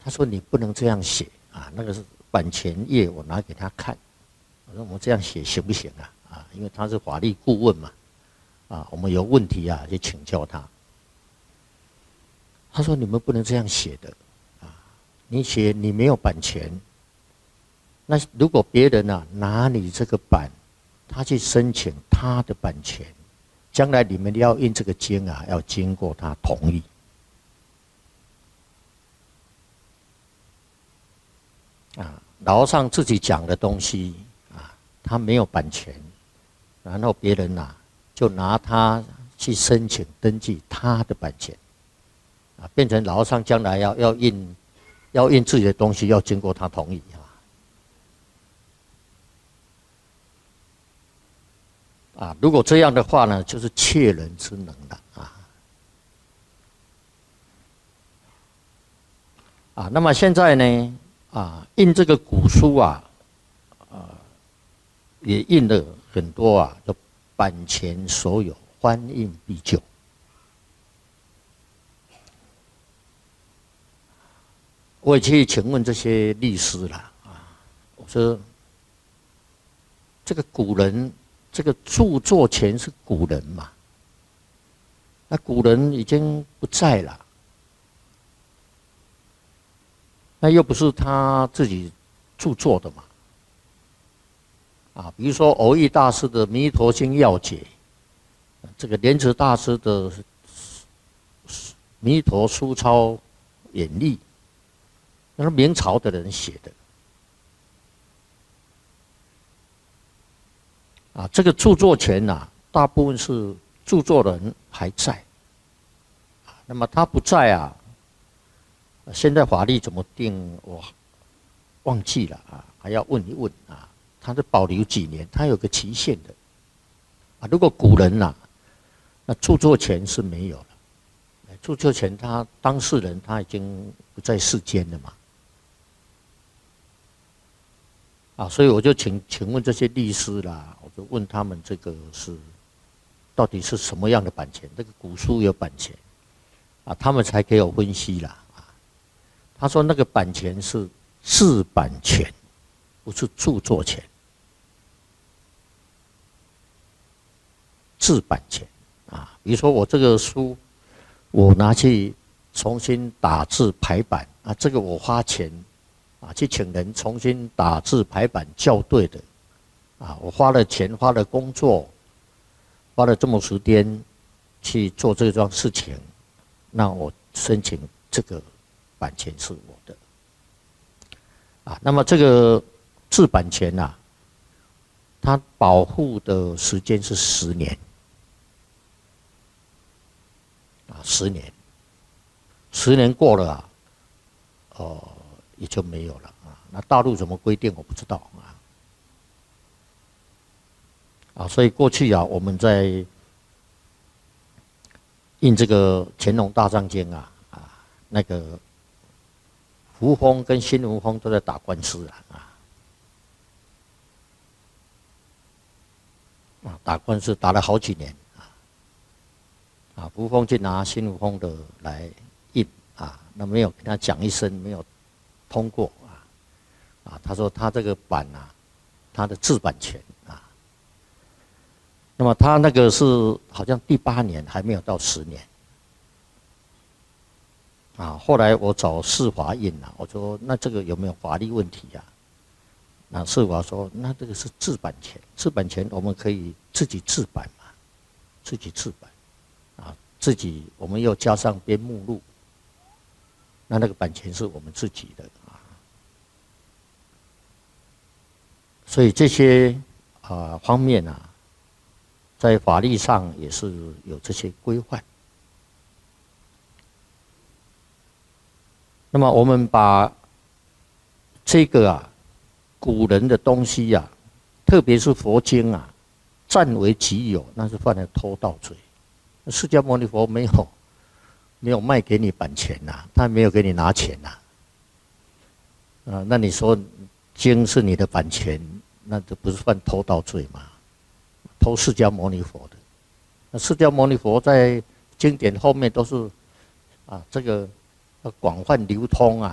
他说你不能这样写啊，那个是版权页，我拿给他看。我说我们这样写行不行啊？啊，因为他是法律顾问嘛，啊，我们有问题啊就请教他。他说你们不能这样写的，啊，你写你没有版权，那如果别人啊拿你这个版，他去申请他的版权，将来你们要印这个经啊，要经过他同意。啊，老和尚自己讲的东西啊，他没有版权，然后别人啊就拿他去申请登记他的版权，啊，变成老和尚将来要印自己的东西，要经过他同意啊。如果这样的话呢，就是窃人之能了啊。那么现在呢？啊，印这个古书啊，也印了很多啊，就版权所有，翻印必究。我也去请问这些律师了啊，我说这个古人，这个著作权是古人嘛，那古人已经不在了。那又不是他自己著作的嘛，啊，比如说蕅益大师的《弥陀经要解》，这个莲池大师的《弥陀书钞演例》，那是明朝的人写的，啊，这个著作权呐，大部分是著作人还在，那么他不在啊。现在法律怎么定？我忘记了啊，还要问一问啊。他是保留几年？他有个期限的啊。如果古人呐，那著作权是没有了，著作权他当事人他已经不在世间了嘛。啊，所以我就请问这些律师啦，我就问他们这个是到底是什么样的版权？这个古书有版权啊，他们才给我分析啦。他说那个版权是自版权，不是著作权。自版权啊，比如说我这个书，我拿去重新打字排版啊，这个我花钱啊去请人重新打字排版校对的啊，我花了钱，花了工作，花了这么时间去做这桩事情，那我申请这个版权是我的啊。那么这个自版权啊，它保护的时间是10年啊，10年，10年过了啊，也就没有了啊。那大陆怎么规定我不知道啊，所以过去啊，我们在印这个《乾隆大藏经》啊，那个胡风跟新吴风都在打官司啊，打官司打了好几年啊，胡风就拿新吴风的来印啊，那没有跟他讲一声，没有通过啊，他说他这个版啊，他的自版权啊，那么他那个是好像第8年还没有到10年。啊，后来我找释法印啊，我说那这个有没有法律问题啊？那释法说，那这个是自版权，自版权我们可以自己自版嘛，自己自版，啊，自己我们又加上编目录，那个版权是我们自己的啊。所以这些方面啊，在法律上也是有这些规范。那么我们把这个古人的东西啊，特别是佛经啊，占为己有，那是犯了偷盗罪。释迦牟尼佛没有卖给你版权他没有给你拿钱那你说经是你的版权，那这不是犯偷盗罪吗？偷释迦牟尼佛的，那释迦牟尼佛在经典后面都是这个。广泛流通